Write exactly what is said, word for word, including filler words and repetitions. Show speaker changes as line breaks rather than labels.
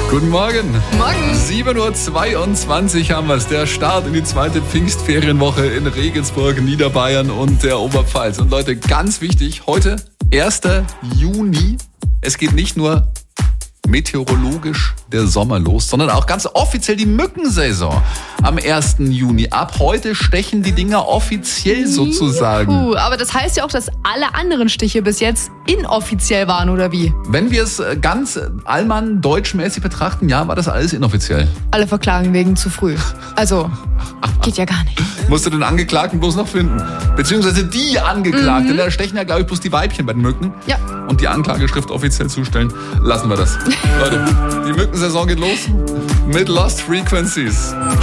Guten Morgen.
Morgen.
sieben Uhr zweiundzwanzig haben wir es. Der Start in die zweite Pfingstferienwoche in Regensburg, Niederbayern und der Oberpfalz. Und Leute, ganz wichtig, heute erster Juni. Es geht nicht nur meteorologisch der Sommer los, sondern auch ganz offiziell die Mückensaison am ersten Juni. Ab heute stechen die Dinger offiziell sozusagen.
Juhu, aber das heißt ja auch, dass alle anderen Stiche bis jetzt inoffiziell waren, oder wie?
Wenn wir es ganz allmann deutschmäßig betrachten, ja, war das alles inoffiziell.
Alle verklagen wegen zu früh. Also, geht ja gar nicht.
Musst du den Angeklagten bloß noch finden. Beziehungsweise die Angeklagte. Mhm. Da stechen ja, glaube ich, bloß die Weibchen bei den Mücken.
Ja.
Und die Anklageschrift offiziell zustellen. Lassen wir das. Leute, die Mückensaison geht los mit Lost Frequencies.